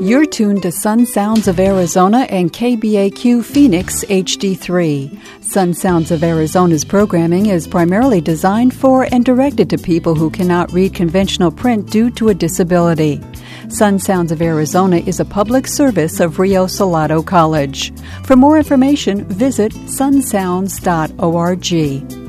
You're tuned to Sun Sounds of Arizona and KBAQ Phoenix HD3. Sun Sounds of Arizona's programming is primarily designed for and directed to people who cannot read conventional print due to a disability. Sun Sounds of Arizona is a public service of Rio Salado College. For more information, visit sunsounds.org.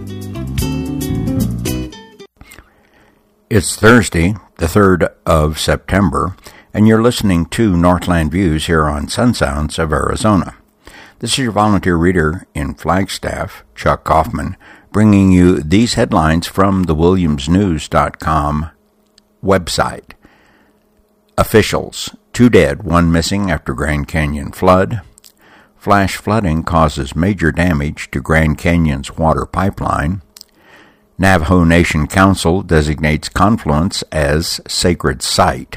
It's Thursday, the 3rd of September, and you're listening to Northland Views here on Sun Sounds of Arizona. This is your volunteer reader in Flagstaff, Chuck Kaufman, bringing you these headlines from the WilliamsNews.com website. Officials: 2 dead, 1 missing after Grand Canyon flood. Flash flooding causes major damage to Grand Canyon's water pipeline. Navajo Nation Council designates Confluence as sacred site.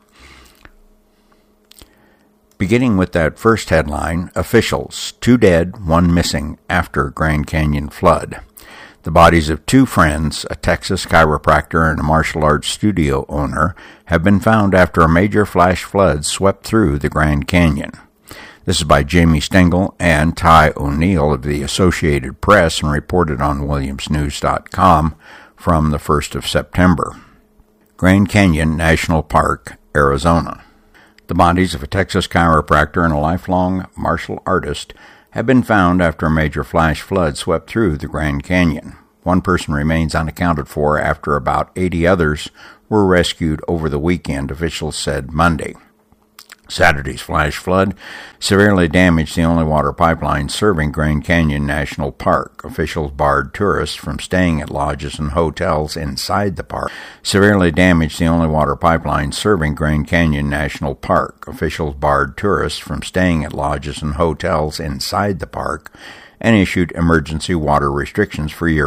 Beginning with that first headline, officials: 2 dead, 1 missing after Grand Canyon flood. The bodies of 2 friends, a Texas chiropractor and a martial arts studio owner, have been found after a major flash flood swept through the Grand Canyon. This is by Jamie Stengel and Ty O'Neill of the Associated Press and reported on WilliamsNews.com from the 1st of September. Grand Canyon National Park, Arizona. The bodies of a Texas chiropractor and a lifelong martial artist have been found after a major flash flood swept through the Grand Canyon. 1 person remains unaccounted for after about 80 others were rescued over the weekend, officials said Monday. Saturday's flash flood severely damaged the only water pipeline serving Grand Canyon National Park. Officials barred tourists from staying at lodges and hotels inside the park. Severely damaged the only water pipeline serving Grand Canyon National Park. Officials barred tourists from staying at lodges and hotels inside the park and issued emergency water restrictions for year